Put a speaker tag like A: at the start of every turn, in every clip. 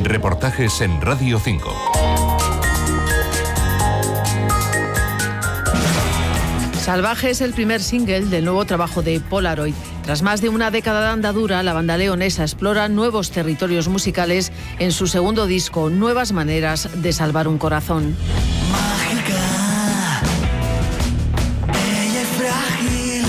A: Reportajes en Radio 5.
B: Salvaje es el primer single del nuevo trabajo de Polaroid. Tras más de una década de andadura, la banda leonesa explora nuevos territorios musicales en su segundo disco, Nuevas maneras de salvar un corazón.
C: Mágica, bella y frágil,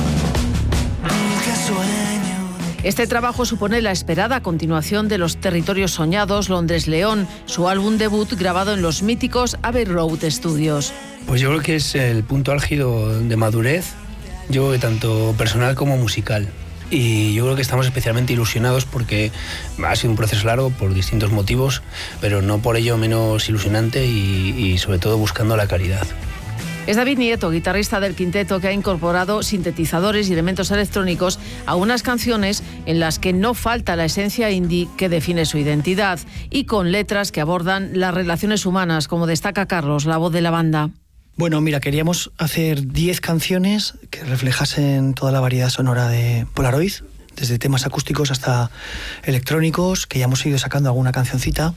C: dulce sueño.
B: Este trabajo supone la esperada continuación de Los territorios soñados, Londres-León, su álbum debut grabado en los míticos Abbey Road Studios.
D: Pues yo creo que es el punto álgido de madurez, yo creo que tanto personal como musical. Y yo creo que estamos especialmente ilusionados porque ha sido un proceso largo por distintos motivos, pero no por ello menos ilusionante y sobre todo buscando la calidad.
B: Es David Nieto, guitarrista del quinteto, que ha incorporado sintetizadores y elementos electrónicos a unas canciones en las que no falta la esencia indie que define su identidad y con letras que abordan las relaciones humanas, como destaca Carlos, la voz de la banda.
E: Bueno, mira, queríamos hacer 10 canciones que reflejasen toda la variedad sonora de Polaroid, desde temas acústicos hasta electrónicos, que ya hemos ido sacando alguna cancioncita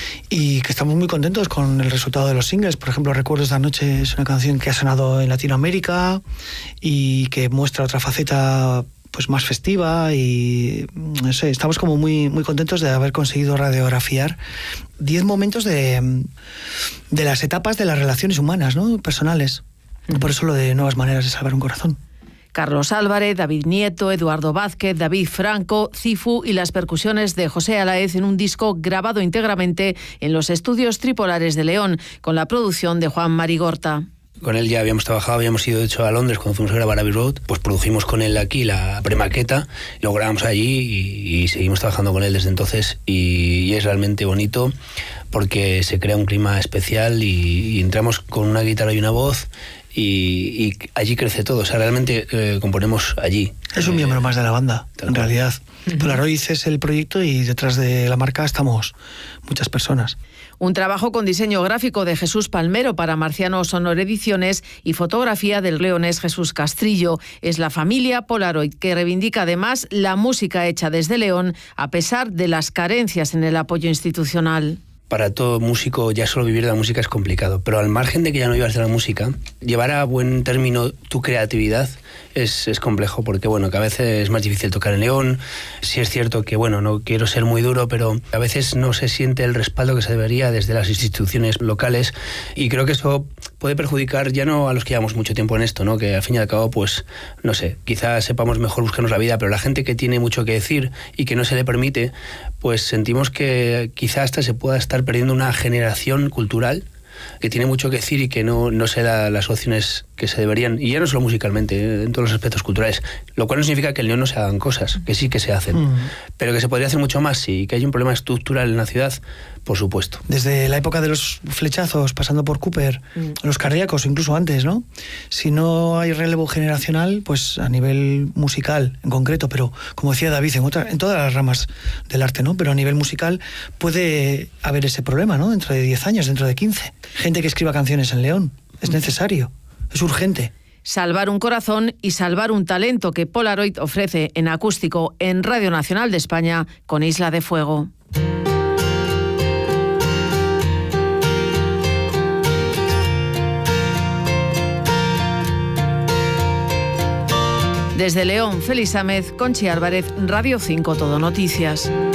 E: y que estamos muy contentos con el resultado de los singles. Por ejemplo, Recuerdos de Anoche es una canción que ha sonado en Latinoamérica y que muestra otra faceta pues más festiva y no sé, estamos como muy, muy contentos de haber conseguido radiografiar 10 momentos de las etapas de las relaciones humanas, ¿no? Personales. Por eso lo de Nuevas maneras de salvar un corazón.
B: Carlos Álvarez, David Nieto, Eduardo Vázquez, David Franco, Cifu y las percusiones de José Alaez en un disco grabado íntegramente en los estudios Tripolares de León, con la producción de Juan Marigorta.
D: Con él ya habíamos trabajado, habíamos ido de hecho a Londres cuando fuimos a grabar Abbey Road, pues produjimos con él aquí la premaqueta, lo grabamos allí y seguimos trabajando con él desde entonces y es realmente bonito porque se crea un clima especial y entramos con una guitarra y una voz y allí crece todo, o sea, realmente componemos allí.
E: Es un miembro más de la banda, en realidad. Polaroid es el proyecto y detrás de la marca estamos muchas personas.
B: Un trabajo con diseño gráfico de Jesús Palmero para Marciano Sonor Ediciones y fotografía del leonés Jesús Castrillo. Es la familia Polaroid, que reivindica además la música hecha desde León a pesar de las carencias en el apoyo institucional.
D: Para todo músico ya solo vivir de la música es complicado, pero al margen de que ya no vivas de la música, llevar a buen término tu creatividad es complejo porque bueno, que a veces es más difícil tocar en León. Sí es cierto que bueno, no quiero ser muy duro, pero a veces no se siente el respaldo que se debería desde las instituciones locales y creo que eso puede perjudicar ya no a los que llevamos mucho tiempo en esto, ¿no? Que al fin y al cabo pues no sé, quizás sepamos mejor buscarnos la vida, pero la gente que tiene mucho que decir y que no se le permite, pues sentimos que quizás hasta se pueda estar perdiendo una generación cultural que tiene mucho que decir y que no se da las opciones que se deberían, y ya no solo musicalmente, en todos los aspectos culturales, lo cual no significa que en León no se hagan cosas, que sí que se hacen, pero que se podría hacer mucho más, sí, que hay un problema estructural en la ciudad, por supuesto.
E: Desde la época de los flechazos, pasando por Cooper, los cardíacos, incluso antes, ¿no? Si no hay relevo generacional, pues a nivel musical en concreto, pero como decía David, en todas las ramas del arte, ¿no? Pero a nivel musical puede haber ese problema, ¿no? Dentro de 10 años, dentro de 15. Gente que escriba canciones en León, es necesario. Es urgente.
B: Salvar un corazón y salvar un talento que Polaroid ofrece en acústico en Radio Nacional de España con Isla de Fuego. Desde León, Félix Sámez, Conchi Álvarez, Radio 5 Todo Noticias.